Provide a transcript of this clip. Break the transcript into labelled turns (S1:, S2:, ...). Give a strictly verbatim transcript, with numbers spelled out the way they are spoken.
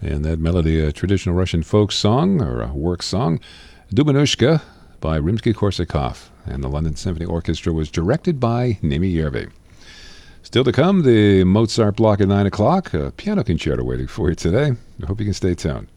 S1: And that melody, a traditional Russian folk song, or a work song, Dubanushka by Rimsky-Korsakov. And the London Symphony Orchestra was directed by Nimi Yervi. Still to come, the Mozart block at nine o'clock, a piano concerto waiting for you today. I hope you can stay tuned.